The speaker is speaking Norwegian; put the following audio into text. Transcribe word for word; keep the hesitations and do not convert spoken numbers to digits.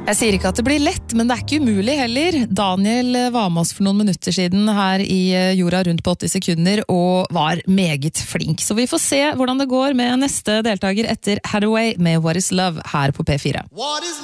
Jeg sier ikke at det blir lett, men det er ikke umulig heller. Daniel var med oss for noen minutter siden her i Jorda rundt på åtti sekunder og var meget flink. Så vi får se hvordan det går med neste deltaker etter Hathaway med What is Love her på P fire.